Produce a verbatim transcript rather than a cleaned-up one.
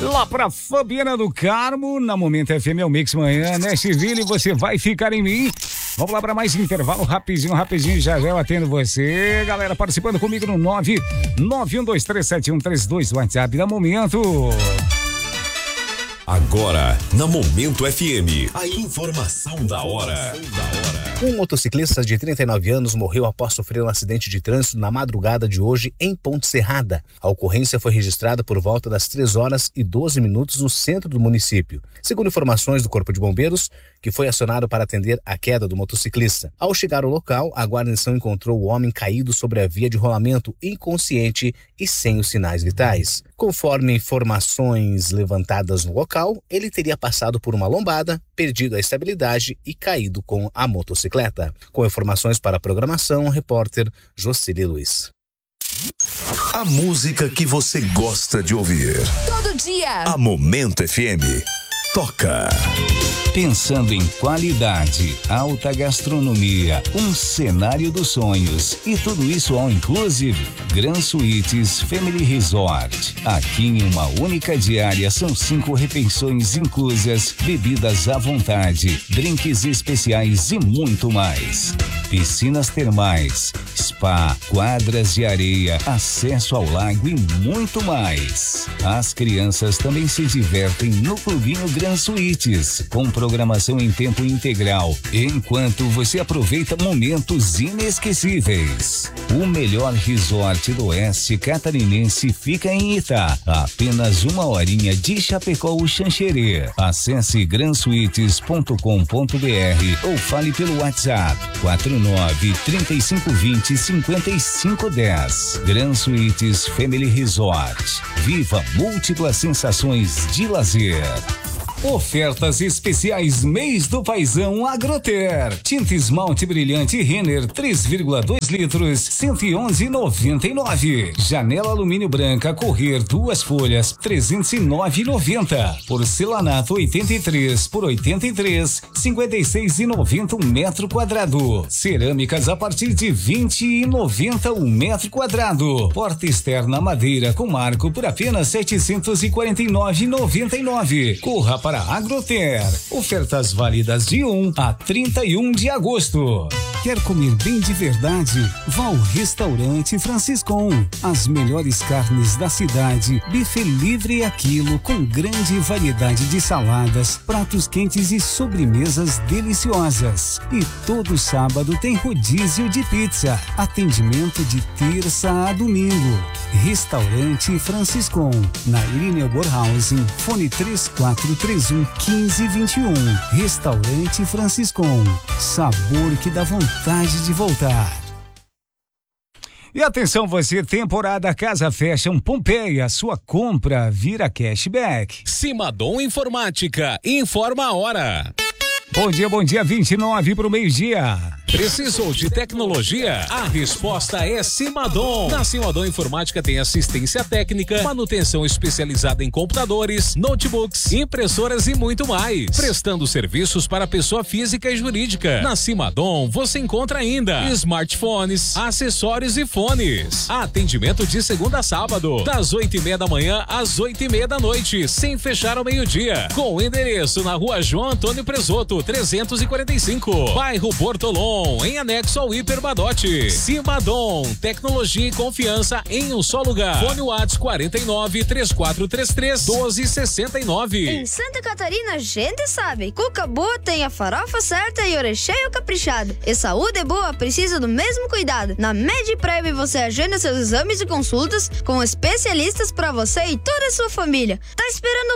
Lá pra Fabiana do Carmo, na Momento F M é o Mix Manhã, Nashville, você vai ficar em mim. Vamos lá para mais intervalo, rapidinho, rapidinho, já já eu atendo você. Galera, participando comigo no nove nove um dois três sete um três dois, WhatsApp da Momento. Agora, na Momento F M, a informação da hora. Um motociclista de trinta e nove anos morreu após sofrer um acidente de trânsito na madrugada de hoje em Ponte Serrada. A ocorrência foi registrada por volta das três horas e doze minutos no centro do município. Segundo informações do Corpo de Bombeiros, que foi acionado para atender a queda do motociclista. Ao chegar ao local, a guarnição encontrou o homem caído sobre a via de rolamento, inconsciente e sem os sinais vitais. Conforme informações levantadas no local, ele teria passado por uma lombada, perdido a estabilidade e caído com a motocicleta. Com informações para a programação, o repórter Jocely Luiz. A música que você gosta de ouvir. Todo dia. A Momento F M. Toca. Pensando em qualidade, alta gastronomia, um cenário dos sonhos e tudo isso all inclusive, Gran Suites Family Resort. Aqui em uma única diária são cinco refeições inclusas, bebidas à vontade, drinks especiais e muito mais. Piscinas termais, spa, quadras de areia, acesso ao lago e muito mais. As crianças também se divertem no Clubinho Gran Suites, com programação em tempo integral, enquanto você aproveita momentos inesquecíveis. O melhor resort do oeste catarinense fica em Itá, a apenas uma horinha de Chapecó ou Xanxerê. Acesse gran suites ponto com ponto b r ou fale pelo WhatsApp quatro nove, três cinco dois zero, cinco cinco um zero. Gran Suites Family Resort. Viva múltiplas sensações de lazer. Ofertas especiais mês do Paizão Agroter. Tinta esmalte brilhante Renner três vírgula dois litros, cento e onze reais e noventa e nove centavos. Janela alumínio branca Correr duas folhas, trezentos e nove reais e noventa centavos. Porcelanato oitenta e três por oitenta e três, cinquenta e seis reais e noventa centavos um metro quadrado. Cerâmicas a partir de vinte reais e noventa centavos um metro quadrado. Porta externa madeira com marco por apenas setecentos e quarenta e nove reais e noventa e nove centavos. Corra para Agroter. Ofertas válidas de um a trinta e um de agosto. Quer comer bem de verdade? Vá ao Restaurante Franciscon. As melhores carnes da cidade, buffet livre a quilo com grande variedade de saladas, pratos quentes e sobremesas deliciosas. E todo sábado tem rodízio de pizza. Atendimento de terça a domingo. Restaurante Franciscon. Na Irineu Borhausen, fone três quatro três um, um cinco dois um. Restaurante Franciscon. Sabor que dá vontade de voltar. E atenção você, temporada Casa Fashion Pompeia, sua compra vira cashback. Simadom Informática, informa a hora. Bom dia, bom dia, vinte e nove para o meio-dia. Precisou de tecnologia? A resposta é Simadom. Na Simadom Informática tem assistência técnica, manutenção especializada em computadores, notebooks, impressoras e muito mais. Prestando serviços para pessoa física e jurídica. Na Simadom você encontra ainda smartphones, acessórios e fones. Atendimento de segunda a sábado, das oito e meia da manhã às oito e meia da noite, sem fechar ao meio-dia. Com o endereço na rua João Antônio Presoto, trezentos e quarenta e cinco, bairro Bortolom, em anexo ao Hiper Badote. Simadom, tecnologia e confiança em um só lugar. Fone WhatsApp quarenta e nove, três quatro três três, doze sessenta e nove. Em Santa Catarina, a gente sabe. Cuca boa tem a farofa certa e o recheio caprichado. E saúde boa precisa do mesmo cuidado. Na Mediprev você agenda seus exames e consultas com especialistas para você e toda a sua família. Tá esperando